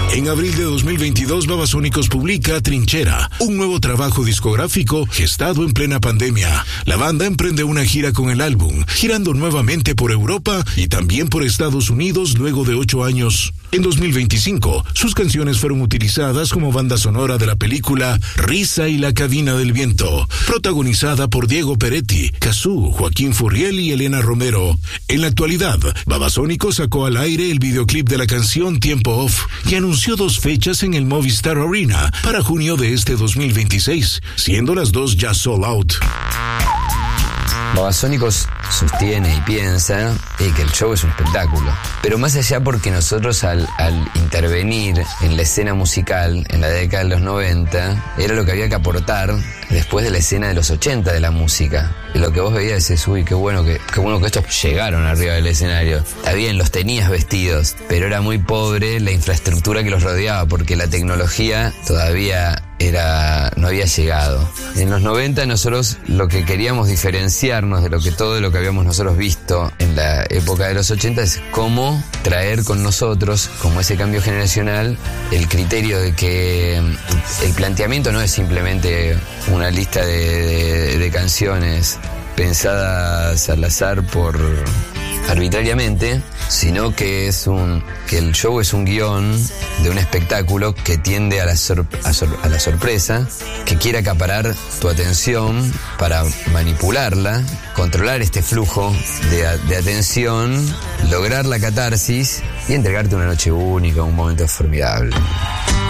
En abril de 2022, Babasónicos publica Trinchera, un nuevo trabajo discográfico gestado en plena pandemia. La banda emprende una gira con el álbum, girando nuevamente por Europa y también por Estados Unidos luego de 8 años. En 2025, sus canciones fueron utilizadas como banda sonora de la película Risa y la Cabina del Viento, protagonizada por Diego Peretti, Cazzu, Joaquín Furriel y Elena Romero. En la actualidad, Babasónicos sacó al aire el videoclip de la canción Tiempo Off y anunció 2 fechas en el Movistar Arena para junio de este 2026, siendo las 2 ya sold out. Babasónicos sostiene y piensa que el show es un espectáculo. Pero más allá, porque nosotros al intervenir en la escena musical en la década de los 90, era lo que había que aportar después de la escena de los 80 de la música. Y lo que vos veías decís, uy, qué bueno que estos llegaron arriba del escenario. Está bien, los tenías vestidos, pero era muy pobre la infraestructura que los rodeaba, porque la tecnología todavía no había llegado. En los 90 nosotros lo que queríamos diferenciarnos de todo lo que habíamos nosotros visto en la época de los 80 es cómo traer con nosotros, como ese cambio generacional, el criterio de que el planteamiento no es simplemente una lista de canciones pensadas al azar arbitrariamente, sino que el show es un guión de un espectáculo que tiende a la sorpresa, que quiere acaparar tu atención para manipularla, controlar este flujo de atención, lograr la catarsis y entregarte una noche única, un momento formidable.